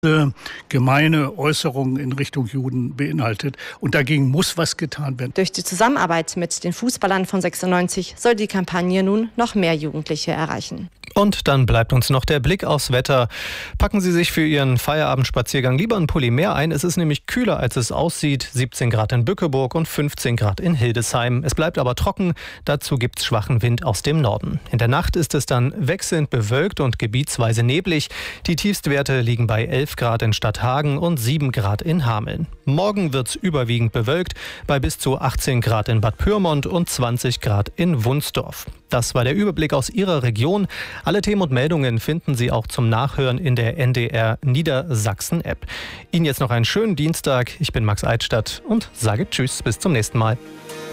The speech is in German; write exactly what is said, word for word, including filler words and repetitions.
gemeine Äußerungen in Richtung Juden beinhaltet. Und dagegen muss was getan werden. Durch die Zusammenarbeit mit den Fußballern von sechsundneunzig soll die Kampagne nun noch mehr Jugendliche erreichen. Und dann bleibt uns noch der Blick aufs Wetter. Packen Sie sich für Ihren Feierabendspaziergang lieber einen Pulli mehr ein. Es ist nämlich kühler, als es aussieht. siebzehn Grad in Bückeburg und fünfzehn Grad in Hildesheim. Es bleibt aber trocken. Dazu gibt's schwachen Wind aus dem Norden. In der Nacht ist es dann wechselnd bewölkt und gebietsweise neblig. Die Tiefstwerte liegen bei elf Grad in Stadthagen und sieben Grad in Hameln. Morgen wird's überwiegend bewölkt bei bis zu achtzehn Grad in Bad Pyrmont und zwanzig Grad in Wunsdorf. Das war der Überblick aus Ihrer Region. Alle Themen und Meldungen finden Sie auch zum Nachhören in der N D R Niedersachsen-App. Ihnen jetzt noch einen schönen Dienstag. Ich bin Max Eitstadt und sage Tschüss, bis zum nächsten Mal.